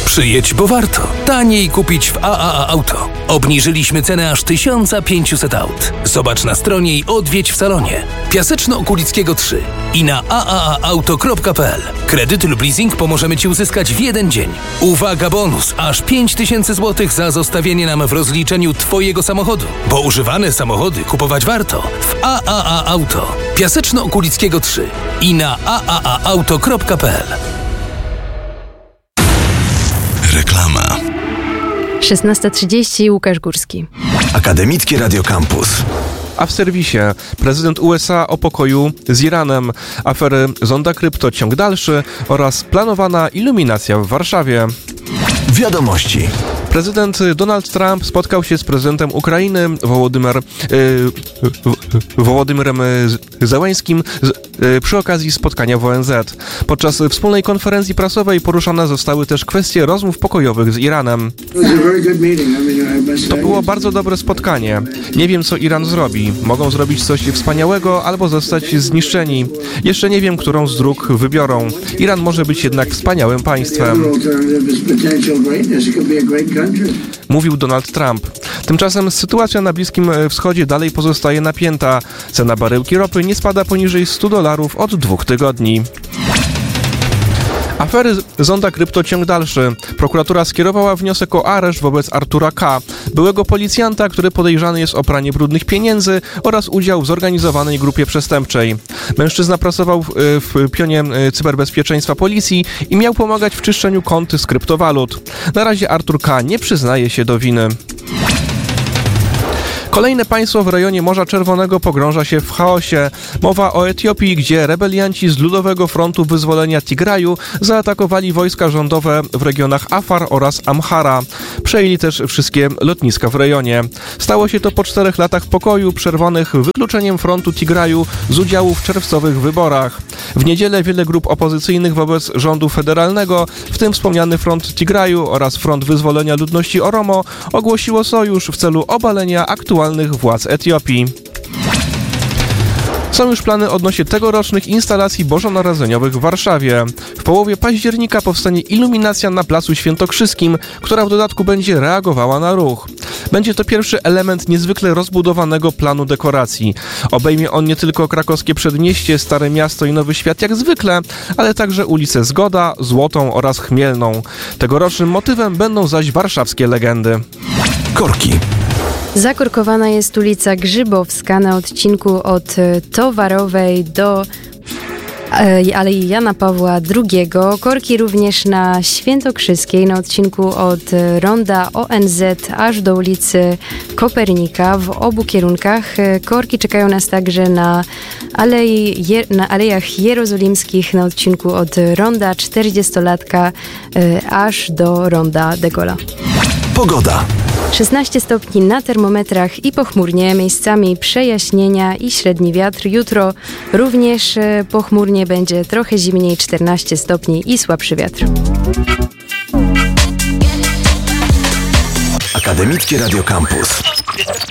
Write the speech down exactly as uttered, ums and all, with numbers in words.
Przyjedź, bo warto. Taniej kupić w A A A Auto. Obniżyliśmy cenę aż tysiąc pięćset aut. Zobacz na stronie i odwiedź w salonie. Piaseczno-Okulickiego trzy i na a a a auto kropka p l. Kredyt lub leasing pomożemy Ci uzyskać w jeden dzień. Uwaga, bonus! Aż pięć tysięcy złotych za zostawienie nam w rozliczeniu Twojego samochodu. Bo używane samochody kupować warto w A A A Auto. Piaseczno-Okulickiego trzy i na a a a auto kropka p l. Reklama. szesnasta trzydzieści, Łukasz Górski. Akademickie Radio Campus. A w serwisie prezydent U S A o pokoju z Iranem, afery zonda krypto ciąg dalszy oraz planowana iluminacja w Warszawie. Wiadomości. Prezydent Donald Trump spotkał się z prezydentem Ukrainy Wołodymyr, yy, Wołodymyrem Zełeńskim z, yy, przy okazji spotkania w O N Z. Podczas wspólnej konferencji prasowej poruszane zostały też kwestie rozmów pokojowych z Iranem. To było bardzo dobre spotkanie. Nie wiem, co Iran zrobi. Mogą zrobić coś wspaniałego albo zostać zniszczeni. Jeszcze nie wiem, którą z dróg wybiorą. Iran może być jednak wspaniałym państwem. Mówił Donald Trump. Tymczasem sytuacja na Bliskim Wschodzie dalej pozostaje napięta. Cena baryłki ropy nie spada poniżej stu dolarów od dwóch tygodni. Afery zonda krypto ciąg dalszy. Prokuratura skierowała wniosek o areszt wobec Artura K., byłego policjanta, który podejrzany jest o pranie brudnych pieniędzy oraz udział w zorganizowanej grupie przestępczej. Mężczyzna pracował w, w pionie cyberbezpieczeństwa policji i miał pomagać w czyszczeniu kont z kryptowalut. Na razie Artur K. nie przyznaje się do winy. Kolejne państwo w rejonie Morza Czerwonego pogrąża się w chaosie. Mowa o Etiopii, gdzie rebelianci z Ludowego Frontu Wyzwolenia Tigraju zaatakowali wojska rządowe w regionach Afar oraz Amhara. Przejęli też wszystkie lotniska w rejonie. Stało się to po czterech latach pokoju przerwanych wykluczeniem frontu Tigraju z udziału w czerwcowych wyborach. W niedzielę wiele grup opozycyjnych wobec rządu federalnego, w tym wspomniany Front Tigraju oraz Front Wyzwolenia Ludności Oromo, ogłosiło sojusz w celu obalenia aktualnych władz Etiopii. Są już plany odnośnie tegorocznych instalacji bożonarodzeniowych w Warszawie. W połowie października powstanie iluminacja na Placu Świętokrzyskim, która w dodatku będzie reagowała na ruch. Będzie to pierwszy element niezwykle rozbudowanego planu dekoracji. Obejmie on nie tylko krakowskie Przedmieście, Stare Miasto i Nowy Świat jak zwykle, ale także ulice Zgoda, Złotą oraz Chmielną. Tegorocznym motywem będą zaś warszawskie legendy. Korki. Zakorkowana jest ulica Grzybowska na odcinku od Towarowej do Alei Jana Pawła drugiego. Korki również na Świętokrzyskiej na odcinku od ronda O N Z aż do ulicy Kopernika w obu kierunkach. Korki czekają nas także na, alei, na Alejach Jerozolimskich na odcinku od ronda czterdziestolatka aż do ronda de Gaulle'a. Pogoda. szesnaście stopni na termometrach i pochmurnie, miejscami przejaśnienia i średni wiatr. Jutro również pochmurnie, będzie trochę zimniej, czternaście stopni i słabszy wiatr. Akademickie Radio Campus.